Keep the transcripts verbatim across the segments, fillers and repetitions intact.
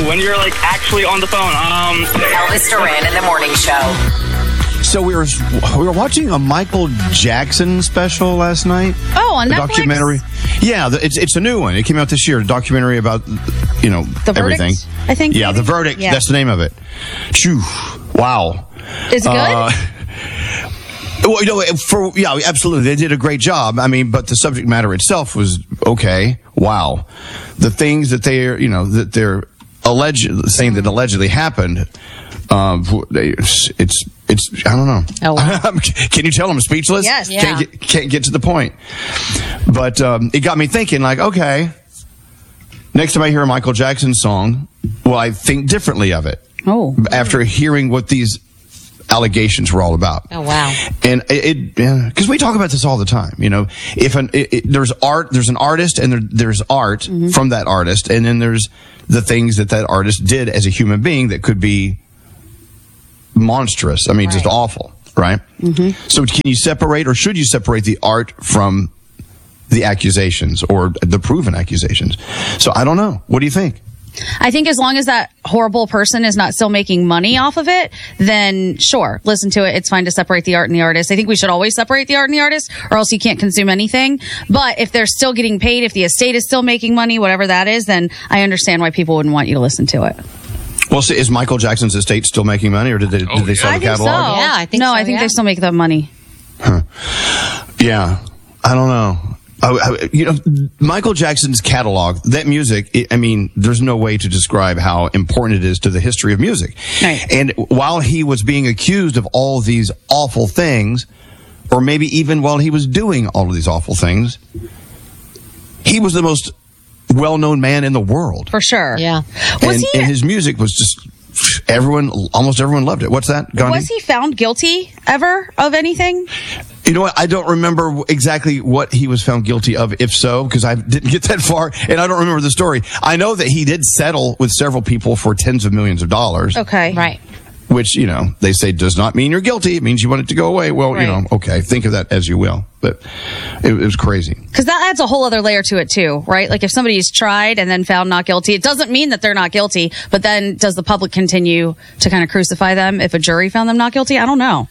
do when you're like actually on the phone? Um, Elvis Duran in the Morning Show. So we were we were watching a Michael Jackson special last night. Oh, on a Netflix? Documentary. Yeah, the, it's it's a new one. It came out this year. A documentary about you know The everything. Verdict, I think. Yeah, maybe? The Verdict. Yeah. That's the name of it. Phew. Wow. Is it good? Uh, well, you know, for yeah, absolutely, they did a great job. I mean, but the subject matter itself was okay. Wow, the things that they're you know that they're alleged saying that allegedly happened. Um, it's, it's, it's, I don't know. Oh, wow. Can you tell I'm speechless? Yes. Yeah. Can't get, can't get to the point. But, um, it got me thinking like, okay, next time I hear a Michael Jackson song, well, I think differently of it. Oh. After hearing what these allegations were all about. Oh, wow. And it, it cause we talk about this all the time, you know, if an, it, it, there's art, there's an artist and there, there's art mm-hmm. from that artist. And then there's the things that that artist did as a human being that could be monstrous. I mean, right. just awful, right? Mm-hmm. So can you separate or should you separate the art from the accusations or the proven accusations? So I don't know. What do you think? I think as long as that horrible person is not still making money off of it, then sure, listen to it. It's fine to separate the art and the artist. I think we should always separate the art and the artist, or else you can't consume anything. But if they're still getting paid, if the estate is still making money, whatever that is, then I understand why people wouldn't want you to listen to it. Well, so is Michael Jackson's estate still making money, or did they, Oh, did they sell I the think so. catalog? Yeah, I think no, so, I think yeah. they still make that money. Huh. Yeah, I don't know. I, I, you know, Michael Jackson's catalog, that music, it, I mean, there's no way to describe how important it is to the history of music. Right. And while he was being accused of all these awful things, or maybe even while he was doing all of these awful things, he was the most well-known man in the world. For sure. Yeah. Was and, he? and his music was just, everyone, almost everyone loved it. What's that, Gandhi? Was he found guilty ever of anything? You know what? I don't remember exactly what he was found guilty of, if so, because I didn't get that far, and I don't remember the story. I know that he did settle with several people for tens of millions of dollars. Okay. Right. Which, you know, they say does not mean you're guilty. It means you want it to go away. Well, Right. you know, okay, think of that as you will. But it, it was crazy. Because that adds a whole other layer to it too, right? Like if somebody's tried and then found not guilty, it doesn't mean that they're not guilty, but then does the public continue to kind of crucify them if a jury found them not guilty? I don't know.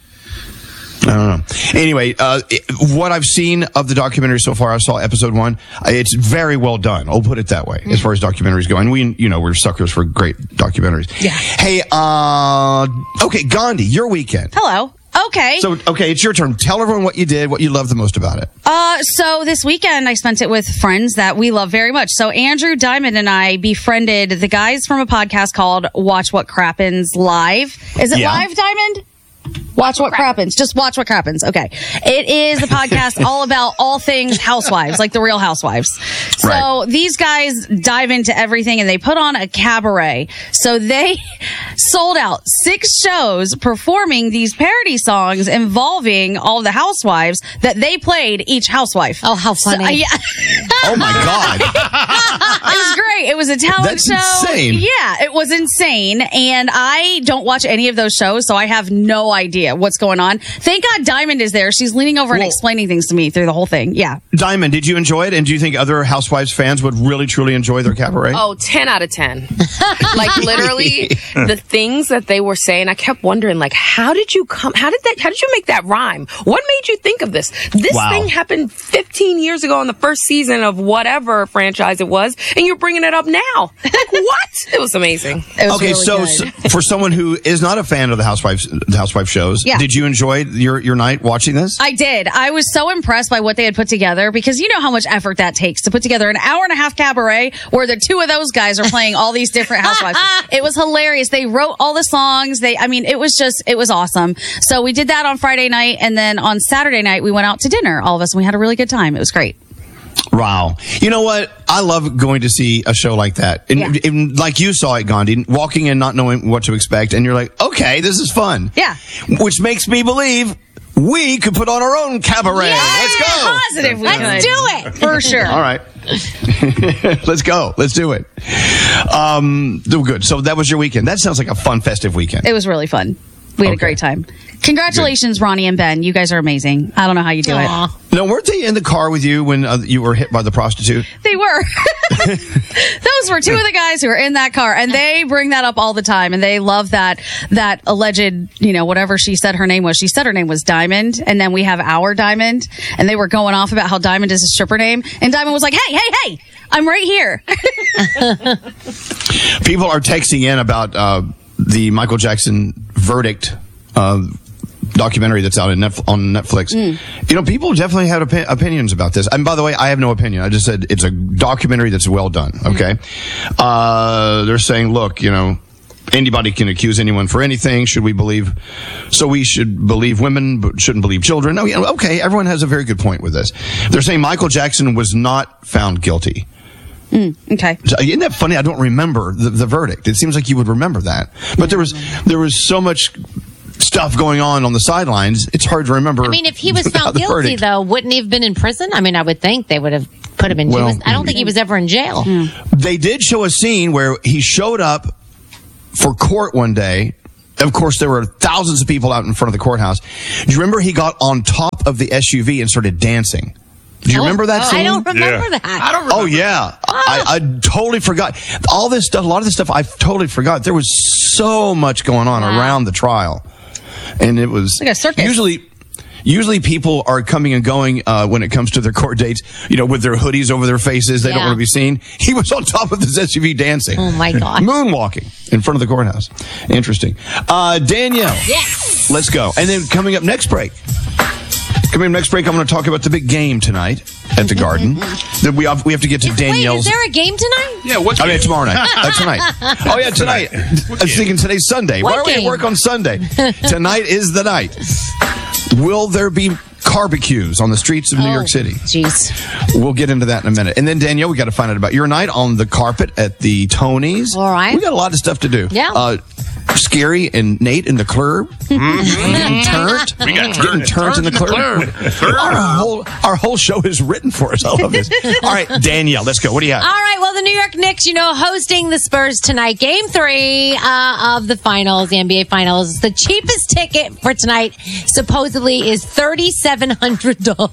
I don't know. Anyway, uh, it, what I've seen of the documentary so far, I saw episode one. It's very well done. I'll put it that way, mm-hmm. as far as documentaries go. And we, you know, we're suckers for great documentaries. Yeah. Hey, uh, okay, Gandhi, your weekend. Hello. Okay. So, okay, it's your turn. Tell everyone what you did, what you loved the most about it. Uh, so this weekend I spent it with friends that we love very much. So Andrew Diamond and I befriended the guys from a podcast called Watch What Crappens Live. Is it Yeah. live, Diamond? Watch What Crappens. Just watch what crappens. Okay. It is a podcast all about all things housewives, like the Real Housewives. So Right. these guys dive into everything and they put on a cabaret. So they sold out six shows performing these parody songs involving all the housewives that they played each housewife. Oh, how funny. So, uh, yeah. Oh, my God. It was great. It was a talent That's show. insane. Yeah, it was insane. And I don't watch any of those shows, so I have no idea what's going on. Thank God Diamond is there. She's leaning over and Well- explaining things to me through the whole thing. Yeah. Diamond, did you enjoy it? And do you think other Housewives fans would really, truly enjoy their cabaret? Oh, ten out of ten. Like literally the things that they were saying, I kept wondering, like, how did you come, how did that, how did you make that rhyme? What made you think of this? This Wow. thing happened fifteen years ago in the first season of whatever franchise it was, and you're bringing it up now. Like, what? It was amazing. It was Okay, really so, good. so for someone who is not a fan of the Housewives, the Housewife shows, Yeah. did you enjoy your, your night watching this? I did. I was so impressed by what they had put together because you know how much effort that takes to put together an hour and a half cabaret where the two of those guys are playing all these different housewives. It was hilarious. They wrote all the songs. They, I mean, it was just, it was awesome. So we did that on Friday night. And then on Saturday night, we went out to dinner, all of us, and we had a really good time. It was great. Wow. You know what? I love going to see a show like that. And, Yeah. and like you saw it, Gandhi, walking in not knowing what to expect. And you're like, okay, this is fun. Yeah. Which makes me believe we could put on our own cabaret. Let's go. Positive. We Let's could. do it. For sure. All right. Let's go. Let's do it. Um, do good. So that was your weekend. That sounds like a fun, festive weekend. It was really fun. We had Okay. a great time. Congratulations, Ronnie and Ben. You guys are amazing. I don't know how you do Aww. it. No, weren't they in the car with you when uh, you were hit by the prostitute? They were. Those were two of the guys who were in that car, and they bring that up all the time, and they love that that alleged, you know, whatever she said her name was. She said her name was Diamond, and then we have our Diamond, and they were going off about how Diamond is a stripper name, and Diamond was like, hey, hey, hey, I'm right here. People are texting in about uh, the Michael Jackson verdict uh, documentary that's out in Netf- on Netflix. Mm. You know, people definitely have opi- opinions about this. And by the way, I have no opinion. I just said it's a documentary that's well done. Okay. Mm. Uh, they're saying, look, you know, anybody can accuse anyone for anything. Should we believe? So we should believe women, but shouldn't believe children. No, yeah, okay. Everyone has a very good point with this. They're saying Michael Jackson was not found guilty. Mm, okay. Isn't that funny? I don't remember the, the verdict. It seems like you would remember that. But there was there was so much stuff going on on the sidelines. It's hard to remember. I mean, if he was found guilty, verdict. though, wouldn't he have been in prison? I mean, I would think they would have put him in well, jail. I don't think he was ever in jail. Mm. They did show a scene where he showed up for court one day. Of course, there were thousands of people out in front of the courthouse. Do you remember he got on top of the S U V and started dancing? Do you oh, remember that oh, scene? I don't remember Yeah. that. I don't remember. Oh, yeah. I, I totally forgot. All this stuff, a lot of this stuff, I totally forgot. There was so much going on Wow. around the trial. And it was like a circus. Usually, usually people are coming and going uh, when it comes to their court dates, you know, with their hoodies over their faces. They Yeah. don't want to be seen. He was on top of this S U V dancing. Oh, my God. Moonwalking in front of the courthouse. Interesting. Uh, Danielle. Yes. Let's go. And then coming up next break. Coming up next break, I'm going to talk about the big game tonight at the Garden. That we have, we have to get to Danielle's. Wait, is there a game tonight? Yeah, what? Oh, yeah, tomorrow night. Uh, tonight. Oh, yeah, tonight. I was thinking today's Sunday. What Why are we at game? work on Sunday? Tonight is the night. Will there be barbecues on the streets of New Oh, York City? Jeez. We'll get into that in a minute. And then, Danielle, we got to find out about your night on the carpet at the Tonys. All right. We got a lot of stuff to do. Yeah. Uh, Scary and Nate in the club. Mm-hmm. Getting turned. We got Getting turned, turned in the club. Our whole, our whole show is written for us. I love this. All right, Danielle, let's go. What do you have? All right, well, the New York Knicks, you know, hosting the Spurs tonight. Game three uh, of the finals, the N B A finals. The cheapest ticket for tonight supposedly is three thousand seven hundred dollars.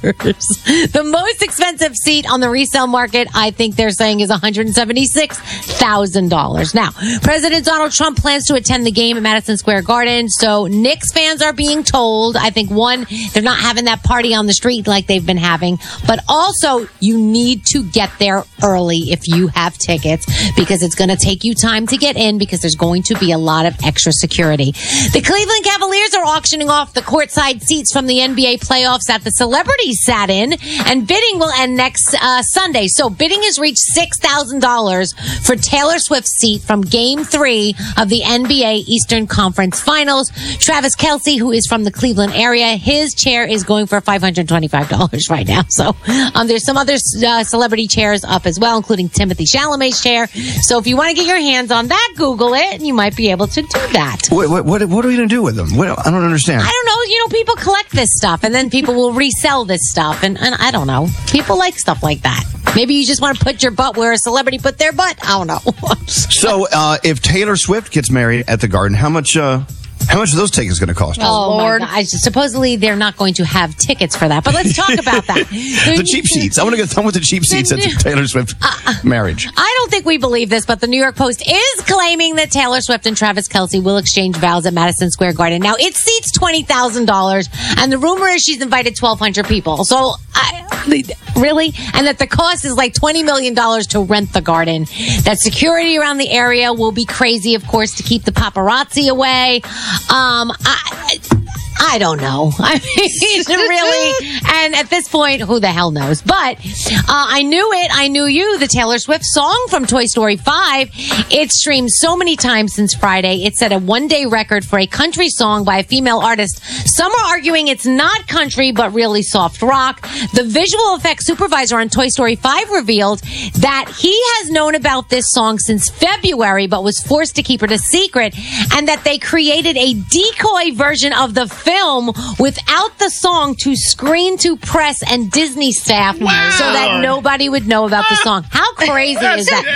The most expensive seat on the resale market, I think they're saying, is one hundred seventy-six thousand dollars. Now, President Donald Trump plans to attend the game at Madison Square Garden. So Knicks fans are being told, I think, one, they're not having that party on the street like they've been having, but also you need to get there early if you have tickets, because it's going to take you time to get in, because there's going to be a lot of extra security. The Cleveland Cavaliers are auctioning off the courtside seats from the N B A playoffs that the celebrities sat in, and bidding will end next uh, Sunday. So bidding has reached six thousand dollars for Taylor Swift's seat from Game three of the N B A Eastern Conference Finals. Travis Kelce, who is from the Cleveland area, his chair is going for five hundred twenty-five dollars right now. So um, there's some other uh, celebrity chairs up as well, including Timothée Chalamet's chair. So if you want to get your hands on that, Google it, and you might be able to do that. What, what, what, what are we going to do with them? What, I don't understand. I don't know. You know, people collect this stuff, and then people will resell this stuff, and, and I don't know. People like stuff like that. Maybe you just want to put your butt where a celebrity put their butt. I don't know. So, uh, if Taylor Swift gets married at the Garden, how much? Uh, how much are those tickets going to cost? Oh, Lord. my God. Supposedly they're not going to have tickets for that, but let's talk about that. The cheap seats. I want to go thumb with the cheap seats at the Taylor Swift marriage. I don't think we believe this, but the New York Post is claiming that Taylor Swift and Travis Kelce will exchange vows at Madison Square Garden. Now, it seats twenty thousand dollars, and the rumor is she's invited twelve hundred people. So, I, really? And that the cost is like twenty million dollars to rent the garden. That security around the area will be crazy, of course, to keep the paparazzi away. Um, I... I don't know. I mean, really. And at this point, who the hell knows? But uh, I knew it. I knew you. The Taylor Swift song from Toy Story five. It streamed so many times since Friday. It set a one-day record for a country song by a female artist. Some are arguing it's not country, but really soft rock. The visual effects supervisor on Toy Story five revealed that he has known about this song since February, but was forced to keep it a secret, and that they created a decoy version of the film without the song to screen to press and Disney staff, Wow. so that nobody would know about the song. How crazy is that? I mean,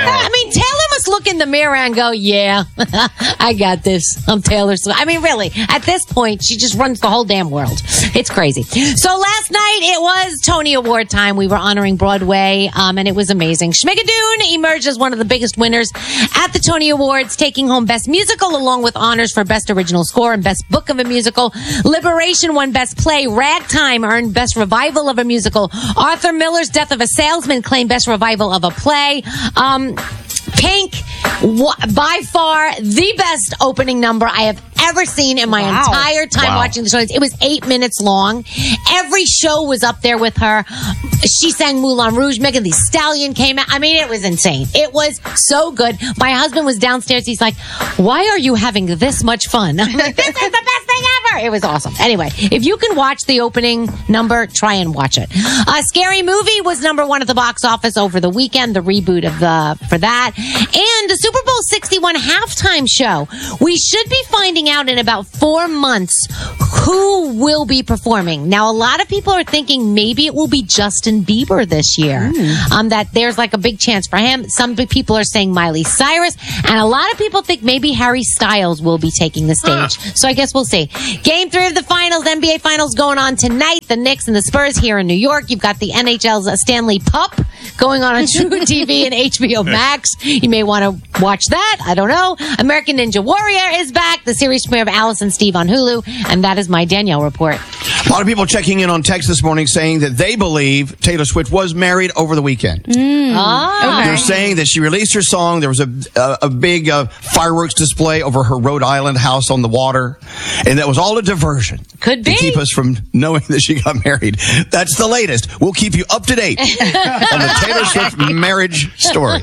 mean, Taylor must look in the mirror and go, yeah, I got this. I'm Taylor Swift. I mean, really, at this point, she just runs the whole damn world. It's crazy. So last night, it was Tony Award time. We were honoring Broadway, um, and it was amazing. Schmigadoon emerged as one of the biggest winners at the Tony Awards, taking home Best Musical along with honors for Best Original Score and Best Book of a Musical. Liberation won Best Play. Ragtime earned Best Revival of a Musical. Arthur Miller's Death of a Salesman claimed Best Revival of a Play. Um, Pink, w- by far the best opening number I have ever seen in my wow. entire time wow. watching the show. It was eight minutes long. Every show was up there with her. She sang Moulin Rouge. Megan Thee Stallion came out. I mean, it was insane. It was so good. My husband was downstairs. He's like, why are you having this much fun? I'm like, this is the best thing ever. It was awesome. Anyway, if you can watch the opening number, try and watch it. Uh, Scary Movie was number one at the box office over the weekend, the reboot of the for that. And the Super Bowl sixty-one halftime show. We should be finding out in about four months who will be performing. Now, a lot of people are thinking maybe it will be Justin Bieber this year. Mm. Um, that there's like a big chance for him. Some people are saying Miley Cyrus, and a lot of people think maybe Harry Styles will be taking the stage. Huh. So I guess we'll see. Game three of the finals, N B A finals going on tonight. The Knicks and the Spurs here in New York. You've got the N H L's Stanley Cup going on on True T V and H B O Max. You may want to watch that. I don't know. American Ninja Warrior is back. The series premiere of Alice and Steve on Hulu. And that is my Danielle report. A lot of people checking in on text this morning saying that they believe Taylor Swift was married over the weekend. Mm. Oh. Okay. They're saying that she released her song. There was a a, a big uh, fireworks display over her Rhode Island house on the water. And that was all a diversion. Could be. To keep us from knowing that she got married. That's the latest. We'll keep you up to date on the Taylor Swift marriage story.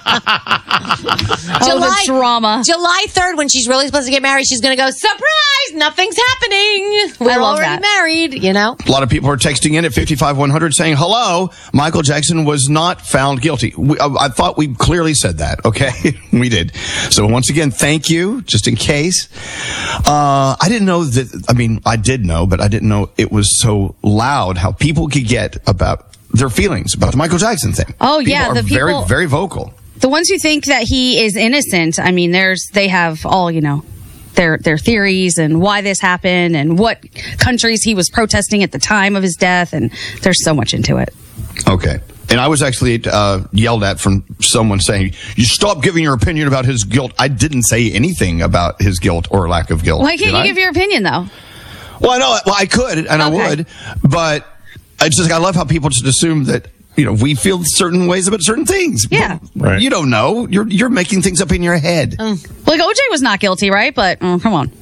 Oh, July, the drama. July third, when she's really supposed to get married, she's going to go, surprise, nothing's happening. We're I love already that. married, you know? A lot of people are texting in at fifty-five one hundred saying, hello, Michael Jackson was not found guilty. We, I, I thought we clearly said that, okay? We did. So once again, thank you, just in case. Uh, I didn't know that, I mean, I did know, but I didn't know it was so loud how people could get about their feelings about the Michael Jackson thing. Oh, people yeah. are The people, very, very vocal. The ones who think that he is innocent, I mean, there's, they have all, you know, their their theories and why this happened and what countries he was protesting at the time of his death, and there's so much into it. Okay. And I was actually uh, yelled at from someone saying, you stop giving your opinion about his guilt. I didn't say anything about his guilt or lack of guilt. Why can't you I? give your opinion, though? Well, I know. Well, I could, and okay. I would, but it's just I love how people just assume that, you know, we feel certain ways about certain things. Yeah. Right. You don't know. You're you're making things up in your head. Mm. Like O J was not guilty, right? But oh, come on.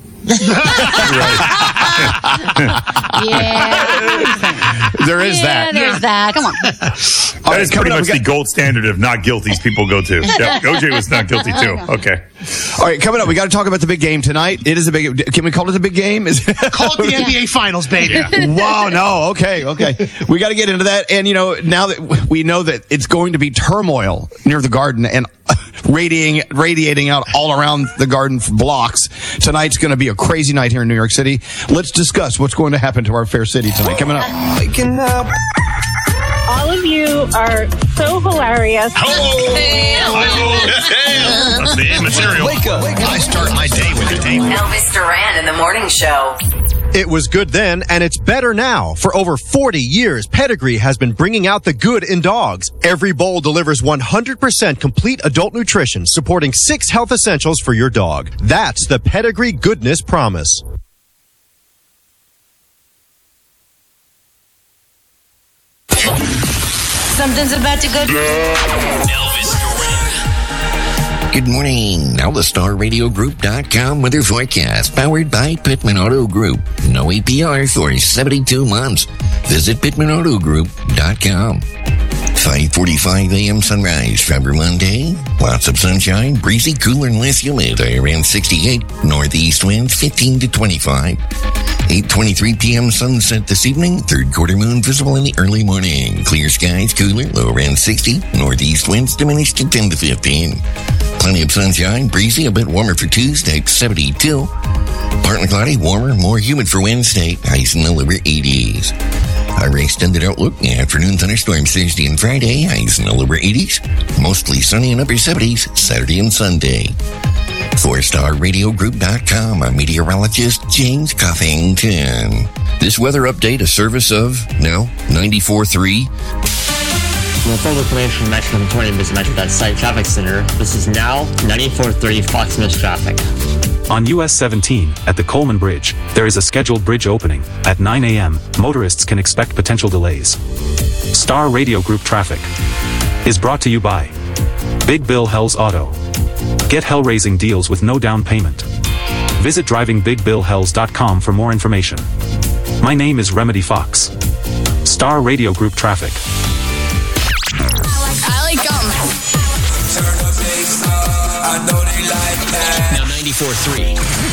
Yeah. There is yeah, that. There's that. Come on. That right, is pretty much got- the gold standard of not guilties people go to. Yep, O J was not guilty too. Okay. All right, coming up, we got to talk about the big game tonight. It is a big. Can we call it the big game? Is call it the N B A Finals, baby. Wow, no, okay, okay. We got to get into that, and you know, now that we know that it's going to be turmoil near the Garden and radiating radiating out all around the Garden blocks, tonight's going to be a crazy night here in New York City. Let's discuss what's going to happen to our fair city tonight. Coming up. Waking up. All of you are so hilarious. Hello. Hello. That's the immaterial. Wake up. Wake up. I start my day with a date. Elvis Duran in the Morning Show. It was good then, and it's better now. For over forty years, Pedigree has been bringing out the good in dogs. Every bowl delivers one hundred percent complete adult nutrition, supporting six health essentials for your dog. That's the Pedigree Goodness Promise. Something's about to go down. Elvis Duran. Good morning. Now the Star Radio Group dot com weather forecast, powered by Pittman Auto Group. No A P R for seventy-two months. Visit Pittman Auto Group dot com. five forty-five a.m. sunrise, Traver Monday. Lots of sunshine, breezy, cooler and less humid. Around sixty-eight. Northeast winds fifteen to twenty-five. eight twenty-three p.m. sunset this evening. Third quarter moon visible in the early morning. Clear skies, cooler, low around sixty. Northeast winds diminished to ten to fifteen. Plenty of sunshine, breezy, a bit warmer for Tuesday, seventy-two. Partly cloudy, warmer, more humid for Wednesday. Highs in the lower eighties. Our extended outlook, afternoon thunderstorms Thursday and Friday, highs in the lower eighties. Mostly sunny and upper seventies Saturday and Sunday. four star radio group dot com, I'm meteorologist James Cuffington. This weather update, a service of, now, ninety-four point three. From the full information from Metro twenty Busy Metro dot site Traffic Center, this is now ninety-four point three Fox News traffic. On U S seventeen, at the Coleman Bridge, there is a scheduled bridge opening. At nine a.m., motorists can expect potential delays. Star Radio Group Traffic is brought to you by Big Bill Hells Auto. Get hell-raising deals with no down payment. Visit driving big bill hells dot com for more information. My name is Remedy Fox. Star Radio Group Traffic. I like gum. Now ninety-four point three.